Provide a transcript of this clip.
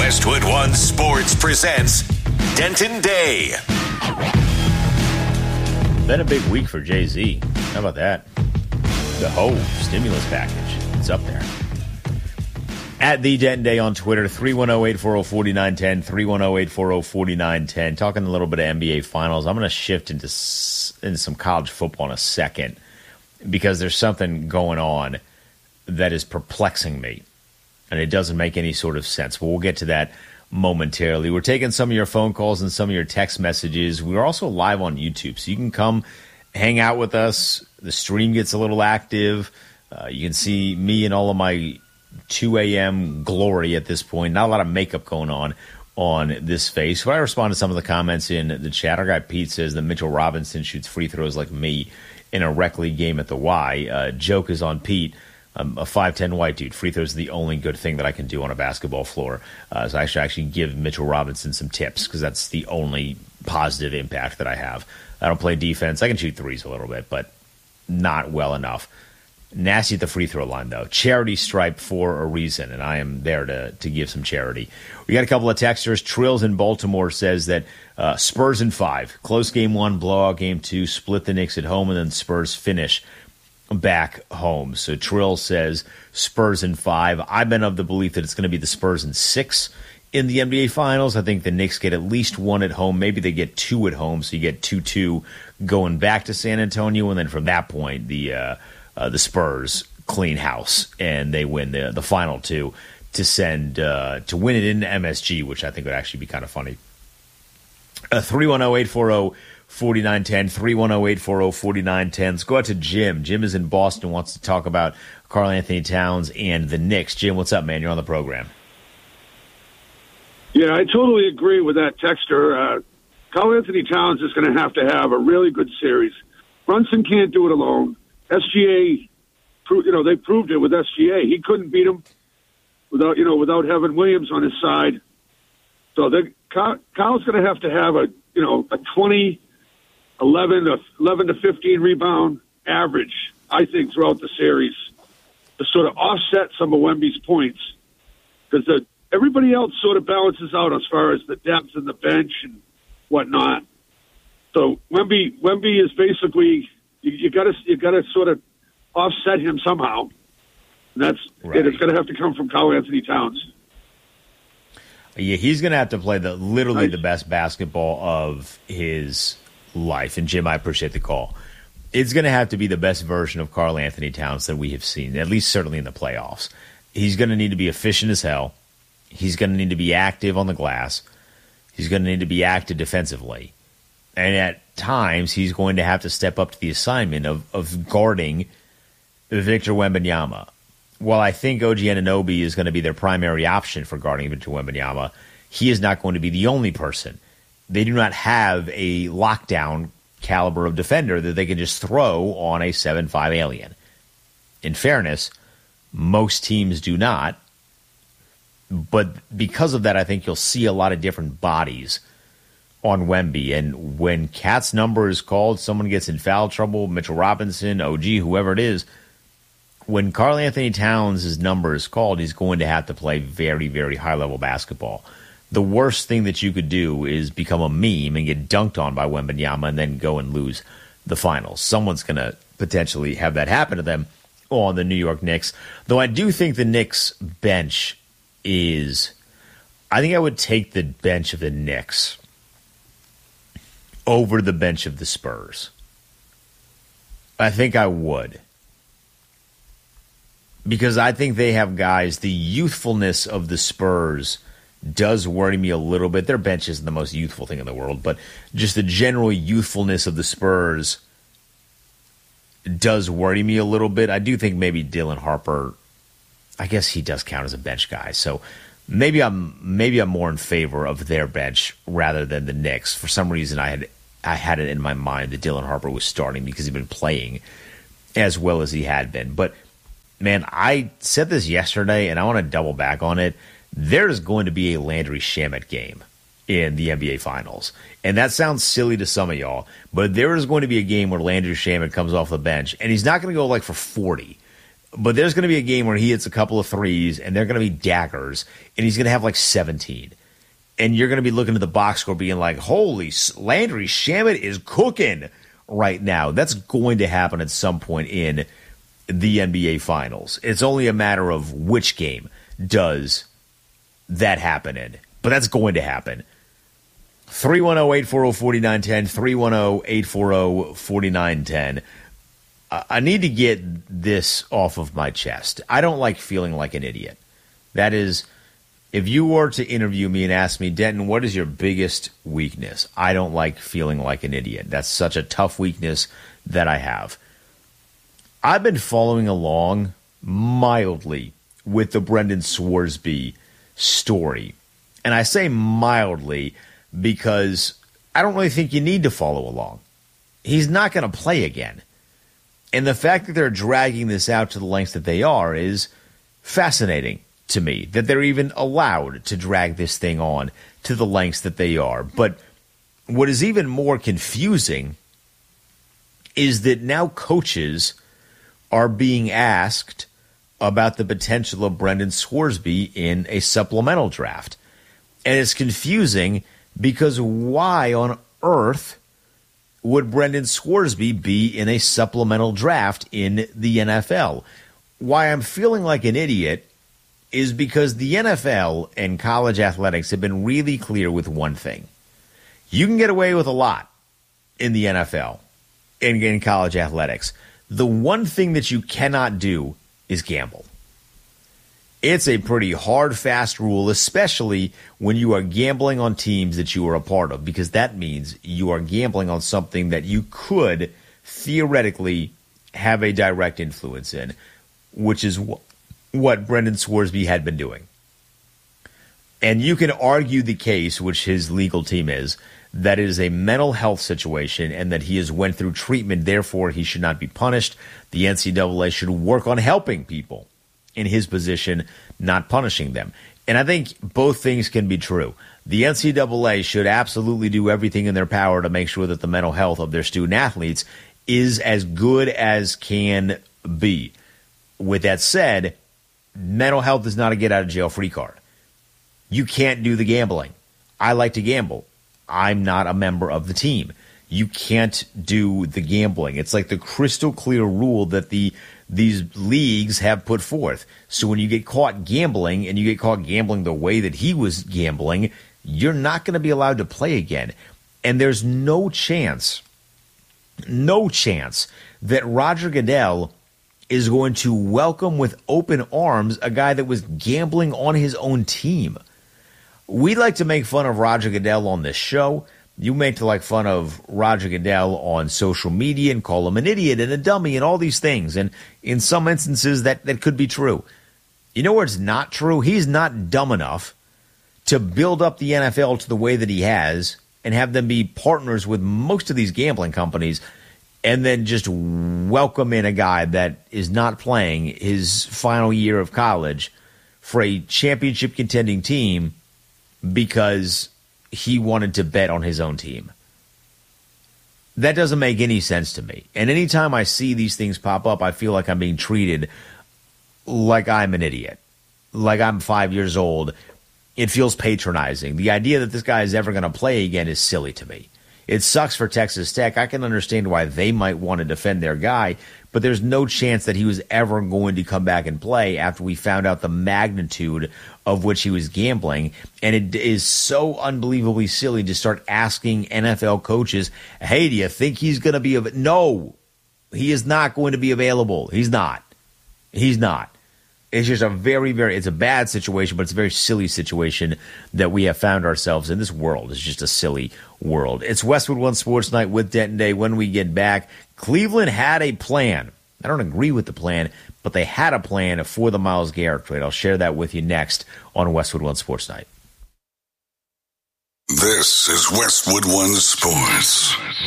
Westwood One Sports presents Denton Day. Been a big week for Jay-Z. How about that? The whole stimulus package. It's up there. At the Denton Day on Twitter, 310-840-4910, 310-840-4910. Talking a little bit of NBA Finals. I'm going to shift into some college football in a second because there's something going on that is perplexing me, and it doesn't make any sort of sense. But we'll get to that momentarily. We're taking some of your phone calls and some of your text messages. We're also live on YouTube, so you can come hang out with us. The stream gets a little active. You can see me and all of my 2 a.m. glory at this point. Not a lot of makeup going on this face. But I respond to some of the comments in the chat. Our guy Pete says that Mitchell Robinson shoots free throws like me in a rec league game at the Y. Joke is on Pete. I'm a 5'10 white dude. Free throws are the only good thing that I can do on a basketball floor. So I should actually give Mitchell Robinson some tips because that's the only positive impact that I have. I don't play defense. I can shoot threes a little bit, but not well enough. Nasty at the free throw line, though. Charity stripe for a reason, and I am there to give some charity. We got a couple of texters. Trills in Baltimore says that Spurs in 5. Close game 1, blowout game 2, split the Knicks at home, and then Spurs finish back home. So Trill says Spurs in 5. I've been of the belief that it's going to be the Spurs in 6 in the NBA Finals. I think the Knicks get at least 1 at home. Maybe they get 2 at home, so you get 2-2 going back to San Antonio, and then from that point, the Spurs clean house, and they win the final 2 to win it in MSG, which I think would actually be kind of funny. 310-840-4910, 310-840-4910. Let's go out to Jim. Jim is in Boston, wants to talk about Karl Anthony Towns and the Knicks. Jim, what's up, man? You're on the program. Yeah, I totally agree with that texter. Karl Anthony Towns is going to have a really good series. Brunson can't do it alone. SGA, they proved it with SGA. He couldn't beat him without having Williams on his side. So Kyle's going to have a 20, 11 to 15 rebound average, I think, throughout the series to sort of offset some of Wemby's points, because everybody else sort of balances out as far as the depth and the bench and whatnot. So Wemby is basically you got to sort of offset him somehow. And that's right. It's going to have to come from Karl Anthony Towns. Yeah, he's going to have to play literally the best basketball of his life. And, Jim, I appreciate the call. It's going to have to be the best version of Karl Anthony Towns that we have seen, at least certainly in the playoffs. He's going to need to be efficient as hell. He's going to need to be active on the glass. He's going to need to be active defensively. And at times, he's going to have to step up to the assignment of guarding Victor Wembanyama. While I think OG Anunoby is going to be their primary option for guarding Victor Wembanyama, he is not going to be the only person. They do not have a lockdown caliber of defender that they can just throw on a 7'5 alien. In fairness, most teams do not. But because of that, I think you'll see a lot of different bodies on Wemby. And when Cat's number is called, someone gets in foul trouble, Mitchell Robinson, OG, whoever it is, when Karl Anthony Towns' number is called, he's going to have to play very, very high-level basketball. The worst thing that you could do is become a meme and get dunked on by Wembanyama and then go and lose the finals. Someone's going to potentially have that happen to them on the New York Knicks. Though I do think the Knicks bench I think I would take the bench of the Knicks over the bench of the Spurs. I think I would. Because I think they have guys, the youthfulness of the Spurs does worry me a little bit. Their bench isn't the most youthful thing in the world, but just the general youthfulness of the Spurs does worry me a little bit. I do think maybe Dylan Harper, I guess he does count as a bench guy. So maybe I'm more in favor of their bench rather than the Knicks. For some reason, I had it in my mind that Dylan Harper was starting because he'd been playing as well as he had been. But man, I said this yesterday, and I want to double back on it. There's going to be a Landry Shamet game in the NBA Finals. And that sounds silly to some of y'all, but there is going to be a game where Landry Shamet comes off the bench, and he's not going to go like for 40 But there's going to be a game where he hits a couple of threes, and they're going to be daggers, and he's going to have like 17. And you're going to be looking at the box score being like, holy, Landry Shamet is cooking right now. That's going to happen at some point in the NBA Finals. It's only a matter of which game does that happen in. But that's going to happen. 310-840-4910, 310-840-4910. I need to get this off of my chest. I don't like feeling like an idiot. That is, if you were to interview me and ask me, Denton, what is your biggest weakness? I don't like feeling like an idiot. That's such a tough weakness that I have. I've been following along mildly with the Brendan Swarsby story. And I say mildly because I don't really think you need to follow along. He's not going to play again. And the fact that they're dragging this out to the lengths that they are is fascinating to me, that they're even allowed to drag this thing on to the lengths that they are. But what is even more confusing is that now coaches are being asked about the potential of Brendan Swarsby in a supplemental draft. And it's confusing because why on earth would Brendan Swarsby be in a supplemental draft in the NFL? Why I'm feeling like an idiot is because the NFL and college athletics have been really clear with one thing. You can get away with a lot in the NFL and in college athletics. The one thing that you cannot do is gamble. It's a pretty hard, fast rule, especially when you are gambling on teams that you are a part of, because that means you are gambling on something that you could theoretically have a direct influence in, which is what Brendan Swarsby had been doing. And you can argue the case, which his legal team is, that it is a mental health situation and that he has went through treatment, therefore he should not be punished. The NCAA should work on helping people in his position, not punishing them. And I think both things can be true. The NCAA should absolutely do everything in their power to make sure that the mental health of their student athletes is as good as can be. With that said, mental health is not a get-out-of-jail-free card. You can't do the gambling. I like to gamble. I'm not a member of the team. You can't do the gambling. It's like the crystal clear rule that these leagues have put forth. So when you get caught gambling and you get caught gambling the way that he was gambling, you're not going to be allowed to play again. And there's no chance that Roger Goodell is going to welcome with open arms a guy that was gambling on his own team. We like to make fun of Roger Goodell on this show. You make to like fun of Roger Goodell on social media and call him an idiot and a dummy and all these things. And in some instances, that could be true. You know where it's not true? He's not dumb enough to build up the NFL to the way that he has and have them be partners with most of these gambling companies and then just welcome in a guy that is not playing his final year of college for a championship contending team because he wanted to bet on his own team. That doesn't make any sense to me. And anytime I see these things pop up, I feel like I'm being treated like I'm an idiot, like I'm 5 years old. It feels patronizing. The idea that this guy is ever going to play again is silly to me. It sucks for Texas Tech. I can understand why they might want to defend their guy, but there's no chance that he was ever going to come back and play after we found out the magnitude of which he was gambling. And it is so unbelievably silly to start asking NFL coaches, hey, do you think he's going to be No, he is not going to be available. He's not. It's just a it's a bad situation, but it's a very silly situation that we have found ourselves in. This world is just a silly world. It's Westwood One Sports Night with Denton Day. When we get back, Cleveland had a plan. I don't agree with the plan, but they had a plan for the Myles Garrett trade. I'll share that with you next on Westwood One Sports Night. This is Westwood One Sports.